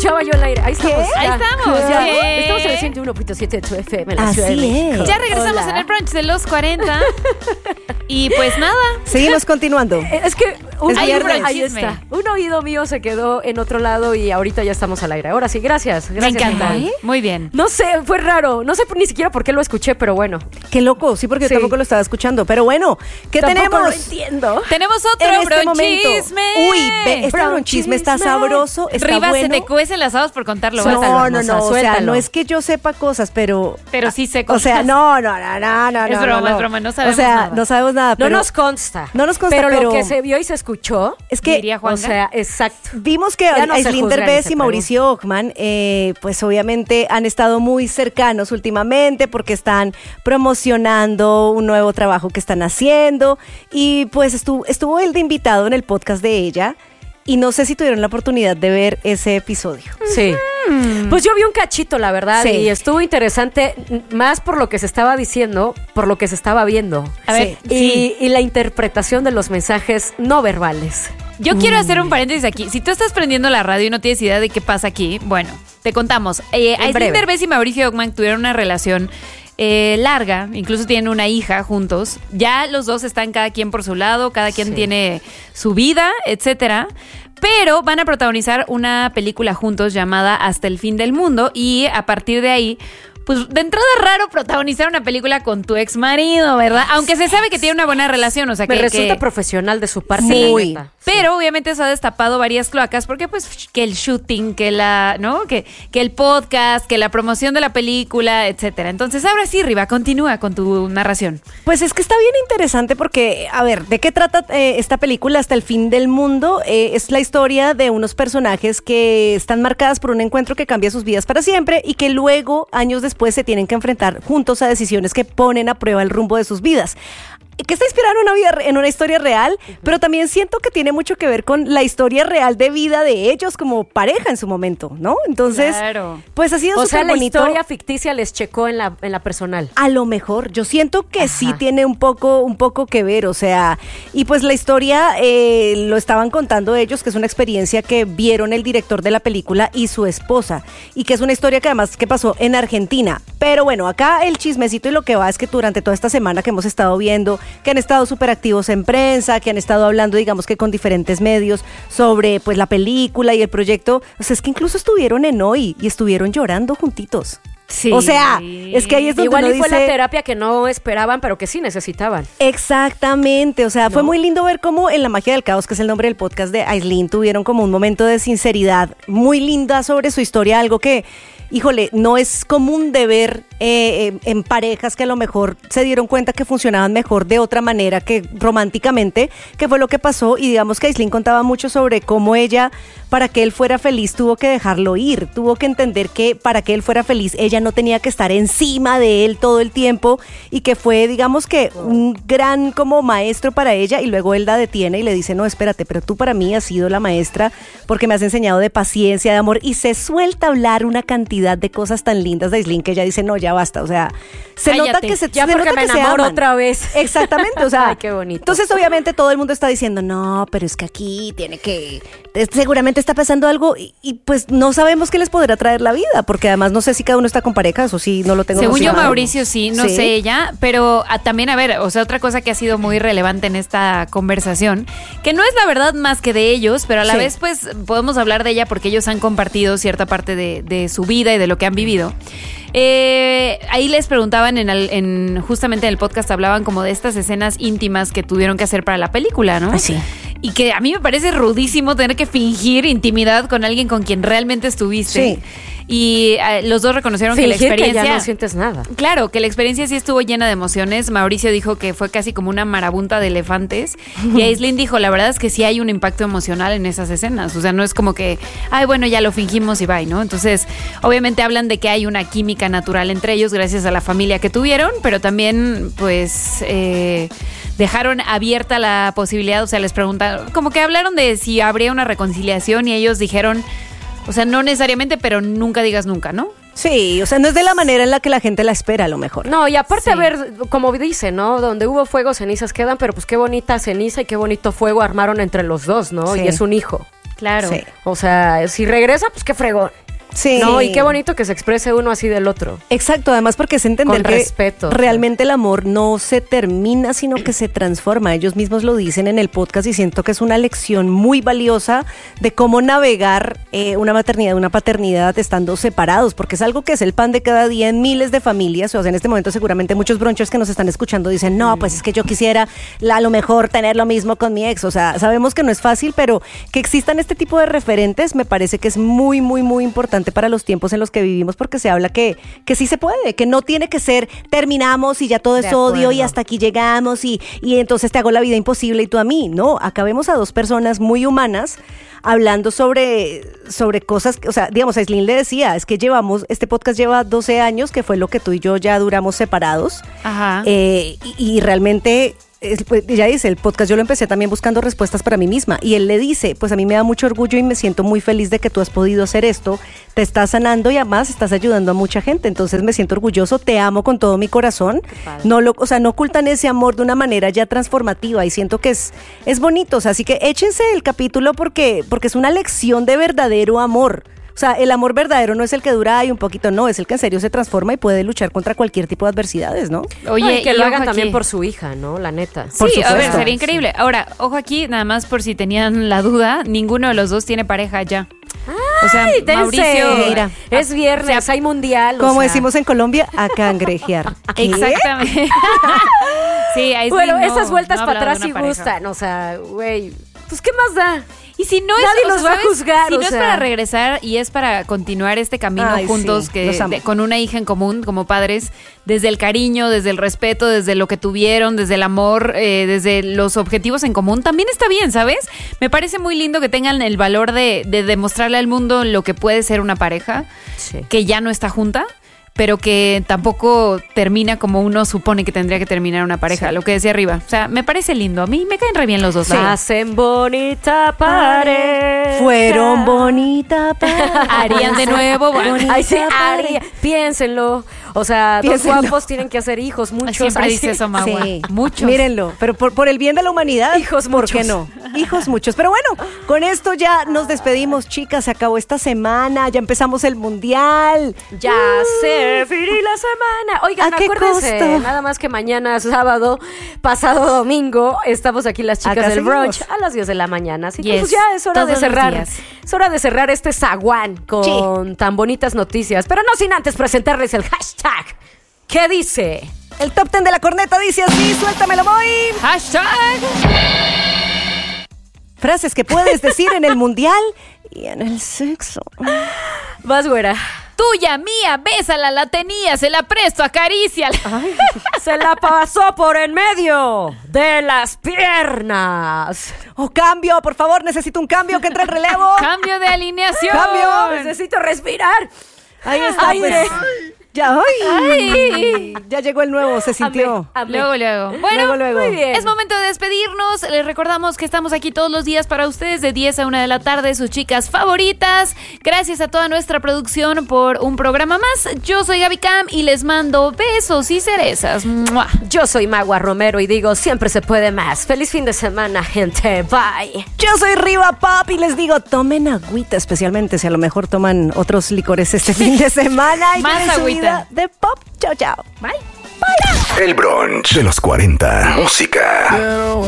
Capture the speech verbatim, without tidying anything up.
escuchaba yo el aire. Ahí estamos. ¿Qué? Ya. Ahí estamos. Ya. Yeah. Estamos en el ciento uno punto siete de tu F M en la Así Ciudad de México. es. Ya regresamos Hola. en el brunch de los cuarenta. Y pues nada. Seguimos continuando. Eh, Es que un, Es ahí, viernes. ahí está. Un oído mío se quedó en otro lado y ahorita ya estamos al aire. Ahora sí, gracias. Me gracias encanta. Nicole. Muy bien. No sé, fue raro. No sé ni siquiera por qué lo escuché, pero bueno. Qué loco, sí, porque Sí. yo tampoco lo estaba escuchando. Pero bueno, ¿qué Tampoco tenemos? lo entiendo. Tenemos otro en este momento? bronchisme. Uy, ve, este bronchisme está Bronchisme. sabroso, está Riva, bueno. se te cuecen las habas por contarlo. Suéltalo, No, no, hermosa, no, o sea, suéltalo. no es que yo sepa cosas, pero... Pero sí sé O cosas. sea, no, no, no, no, no. Es no, broma, no. es broma, no sabemos O sea, nada. no sabemos nada, No pero nos consta. No nos consta, pero, pero- lo que se vio y se escuchó. es que Diría Juanga. O sea, exacto. vimos que Ya no se Aislinn juzga ni Derbez se y Mauricio Ockman, eh, pues obviamente han estado muy cercanos últimamente porque están promocionando un nuevo trabajo que están haciendo y pues estuvo, estuvo él de invitado en el podcast de ella y no sé si tuvieron la oportunidad de ver ese episodio. Sí. Pues yo vi un cachito, la verdad, Sí. y estuvo interesante, n- más por lo que se estaba diciendo, por lo que se estaba viendo. A ver, y, sí. y la interpretación de los mensajes no verbales. Yo quiero hacer un paréntesis aquí. Si tú estás prendiendo la radio y no tienes idea de qué pasa aquí, bueno, te contamos. Eh, Aislinn breve. Derbez y Mauricio Ockman tuvieron una relación eh, larga, incluso tienen una hija juntos. Ya los dos están cada quien por su lado, cada quien Sí. tiene su vida, etcétera. Pero van a protagonizar una película juntos llamada Hasta el fin del mundo y a partir de ahí, pues de entrada raro protagonizar una película con tu ex marido, ¿verdad? Aunque se sabe que tiene una buena relación, o sea Me que resulta que- profesional de su parte, Muy. la neta. pero obviamente eso ha destapado varias cloacas porque pues que el shooting, que la, ¿no? Que, que el podcast, que la promoción de la película, etcétera. Entonces ahora sí, Riva, continúa con tu narración. Pues es que está bien interesante porque, a ver, ¿de qué trata eh, esta película Hasta el fin del mundo? Eh, es la historia de unos personajes que están marcadas por un encuentro que cambia sus vidas para siempre y que luego, años después, se tienen que enfrentar juntos a decisiones que ponen a prueba el rumbo de sus vidas. Que está inspirada en una, vida, en una historia real, uh-huh. pero también siento que tiene mucho que ver con la historia real de vida de ellos como pareja en su momento, ¿no? Entonces, Claro. pues ha sido O sea, súper la bonito. historia ficticia les checó en la, en la personal. A lo mejor, yo siento que Ajá. sí tiene un poco, un poco que ver, o sea, y pues la historia eh, lo estaban contando ellos, que es una experiencia que vieron el director de la película y su esposa, y que es una historia que además que pasó en Argentina. Pero bueno, acá el chismecito y lo que va es que durante toda esta semana que hemos estado viendo, que han estado súper activos en prensa, que han estado hablando, digamos que con diferentes medios sobre pues la película y el proyecto, o sea, es que incluso estuvieron en Hoy y estuvieron llorando juntitos. Sí. O sea, es que ahí es donde Igual uno y fue dice- la terapia que no esperaban, pero que sí necesitaban. Exactamente, o sea, ¿No? fue muy lindo ver cómo en La Magia del Caos, que es el nombre del podcast de Aislinn, tuvieron como un momento de sinceridad muy linda sobre su historia, algo que, híjole, no es común de ver eh, eh, en parejas que a lo mejor se dieron cuenta que funcionaban mejor de otra manera que románticamente, que fue lo que pasó, y digamos que Aislinn contaba mucho sobre cómo ella, para que él fuera feliz, tuvo que dejarlo ir, tuvo que entender que para que él fuera feliz, ella no tenía que estar encima de él todo el tiempo, y que fue, digamos que, un gran como maestro para ella, y luego él la detiene y le dice, no, espérate, pero tú para mí has sido la maestra porque me has enseñado de paciencia, de amor, y se suelta a hablar una cantidad de cosas tan lindas de Aislinn que ella dice, no, ya basta, o sea, se Cállate, nota que se, ya se porque nota me que se enamoro aman. otra vez. Exactamente, o sea, Ay, qué bonito. Entonces obviamente todo el mundo está diciendo, no, pero es que aquí tiene que, seguramente está pasando algo, y, y pues no sabemos qué les podrá traer la vida, porque además no sé si cada uno está con parejas o si no lo tengo Según yo, confirmado. Mauricio, sí, no Sí. sé ella, pero ah, también, a ver, o sea, otra cosa que ha sido muy relevante en esta conversación, que no es la verdad más que de ellos, pero a la Sí. vez, pues, podemos hablar de ella porque ellos han compartido cierta parte de, de su vida y de lo que han vivido. Eh, ahí les preguntaban en, el, en justamente en el podcast hablaban como de estas escenas íntimas que tuvieron que hacer para la película, ¿no? Ah, sí. Y que a mí me parece rudísimo tener que fingir intimidad con alguien con quien realmente estuviste. Sí. Y eh, los dos reconocieron que la Fingir experiencia... que ya no sientes nada. Claro, que la experiencia sí estuvo llena de emociones. Mauricio dijo que fue casi como una marabunta de elefantes. Y Aislinn dijo, la verdad es que sí hay un impacto emocional en esas escenas. O sea, no es como que, ay, bueno, ya lo fingimos y bye, ¿no? Entonces, obviamente hablan de que hay una química natural entre ellos gracias a la familia que tuvieron, pero también, pues... Eh, dejaron abierta la posibilidad, o sea, les preguntaron, como que hablaron de si habría una reconciliación y ellos dijeron, o sea, no necesariamente, pero nunca digas nunca, ¿no? Sí, o sea, no es de la manera en la que la gente la espera, a lo mejor. No, y aparte, Sí. a ver, como dice, ¿no? Donde hubo fuego, cenizas quedan, pero pues qué bonita ceniza y qué bonito fuego armaron entre los dos, ¿no? Sí. Y es un hijo. Claro. Sí. O sea, si regresa, pues qué fregón. Sí. No, y qué bonito que se exprese uno así del otro. Exacto, además porque es entender Con que respeto, realmente el amor no se termina, sino que se transforma. Ellos mismos lo dicen en el podcast y siento que es una lección muy valiosa de cómo navegar eh, una maternidad, una paternidad estando separados, porque es algo que es el pan de cada día en miles de familias. O sea, en este momento seguramente muchos bronchers que nos están escuchando dicen, no, pues es que yo quisiera la- a lo mejor tener lo mismo con mi ex. O sea, sabemos que no es fácil, pero que existan este tipo de referentes me parece que es muy, muy, muy importante para los tiempos en los que vivimos, porque se habla que, que sí se puede, que no tiene que ser terminamos y ya todo es De odio y acuerdo. hasta aquí llegamos y, y entonces te hago la vida imposible y tú a mí. No, acá vemos a dos personas muy humanas hablando sobre, sobre cosas, que- o sea, digamos, Aislinn le decía, es que llevamos, este podcast lleva doce años, que fue lo que tú y yo ya duramos separados. Ajá. Eh, y, y realmente, es- pues, ella dice, el podcast yo lo empecé también buscando respuestas para mí misma. Y él le dice, pues a mí me da mucho orgullo y me siento muy feliz de que tú has podido hacer esto. Te estás sanando y además estás ayudando a mucha gente. Entonces me siento orgulloso, te amo con todo mi corazón. padre. No lo, o sea, no ocultan ese amor de una manera ya transformativa y siento que es, es bonito. O sea, así que échense el capítulo porque, porque es una lección de verdadero amor. O sea, el amor verdadero no es el que dura ahí un poquito, no, es el que en serio se transforma y puede luchar contra cualquier tipo de adversidades, ¿no? Oye, No, y que y lo ojo hagan también aquí. por su hija, ¿no? La neta. Por Sí, a ver, supuesto. sería increíble. Ahora, ojo aquí, nada más por si tenían la duda, ninguno de los dos tiene pareja ya. O sea, Ay, dense. Mauricio, Mira. Es viernes, O sea, hay mundial. o Como sea. decimos en Colombia, a cangrejear. ¿Qué? exactamente. Sí, Aislinn Bueno, no- esas vueltas no ha para hablado atrás de sí una pareja. gustan. O sea, güey, pues ¿qué más da? Y si no es, Nadie o sea, los va a ¿sabes? juzgar, Si o no es sea. para regresar y es para continuar este camino Ay, juntos, sí, que los amo. de- con una hija en común como padres, desde el cariño, desde el respeto, desde lo que tuvieron, desde el amor, eh, desde los objetivos en común, también está bien, ¿sabes? Me parece muy lindo que tengan el valor de, de demostrarle al mundo lo que puede ser una pareja Sí. que ya no está junta, pero que tampoco termina como uno supone que tendría que terminar una pareja, lo que decía arriba. O sea, me parece lindo. A mí me caen re bien los dos. la verdad. Hacen bonita pareja. Fueron bonita pareja. Harían de nuevo. bueno. Ay, sí, Bonita haría. Piénsenlo. O sea, Piénsenlo. dos guapos tienen que hacer hijos, muchos. Siempre Ay, dice sí. eso, Magua. Sí. Muchos. Mírenlo, pero por, por el bien de la humanidad. Hijos ¿por muchos. qué no? Hijos muchos. Pero bueno, con esto ya nos despedimos, chicas. Se acabó esta semana, ya empezamos el mundial. Ya se finí la semana. Oigan, ¿A qué acuérdense, costo? nada más que mañana, sábado, pasado domingo, estamos aquí las chicas Acá del brunch seguimos. a las diez de la mañana. Así que Yes, pues ya es hora de todos los cerrar. días. Es hora de cerrar este zaguán con tan bonitas noticias. Pero no sin antes presentarles el hashtag. ¿Qué dice? El top ten de la corneta dice así, suéltamelo, Moy. Hashtag. Frases que puedes decir en el mundial y en el sexo. Vas, güera. Tuya, mía, bésala, la tenía, se la presto, acaríciala. Se la pasó por en medio de las piernas. Oh, cambio, por favor, necesito un cambio, que entre el relevo. Cambio de alineación. Cambio. Necesito respirar. Ahí está, Aire. pues. Ya, ay. Ay. Ya llegó el nuevo, se sintió. Amé. Luego, luego. Bueno, Luego, luego. Muy bien. es momento de despedirnos. Les recordamos que estamos aquí todos los días para ustedes de diez a una de la tarde, sus chicas favoritas. Gracias a toda nuestra producción por un programa más. Yo soy Gaby Cam y les mando besos y cerezas. ¡Mua! Yo soy Magua Romero y digo, siempre se puede más. Feliz fin de semana, gente. Bye. Yo soy Riva Pop y les digo, tomen agüita, especialmente si a lo mejor toman otros licores este fin de semana. Y Más con su agüita. vida de pop. Chao, chao. Bye. El brunch de los cuarenta. Música.